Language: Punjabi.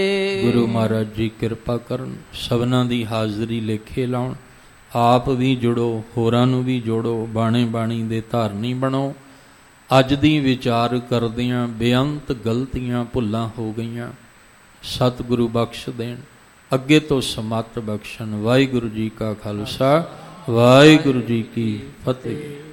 ਗੁਰੂ ਮਹਾਰਾਜ ਜੀ ਕਿਰਪਾ ਕਰਨ, ਸਭਨਾਂ ਦੀ ਹਾਜ਼ਰੀ ਲੇਖੇ ਲਾਉਣ। ਆਪ ਵੀ ਜੁੜੋ, ਹੋਰਾਂ ਨੂੰ ਵੀ ਜੋੜੋ, ਬਾਣੇ ਬਾਣੀ ਦੇ ਧਾਰਨੀ ਬਣੋ। ਅੱਜ ਦੀ ਵਿਚਾਰ ਕਰਦਿਆਂ ਬੇਅੰਤ ਗਲਤੀਆਂ ਭੁੱਲਾਂ ਹੋ ਗਈਆਂ, ਸਤਿਗੁਰੂ ਬਖਸ਼ ਦੇਣ, ਅੱਗੇ ਤੋਂ ਸਮੱਤ ਬਖਸ਼ਣ। ਵਾਹਿਗੁਰੂ ਜੀ ਕਾ ਖਾਲਸਾ, ਵਾਹਿਗੁਰੂ ਜੀ ਕੀ ਫਤਿਹ।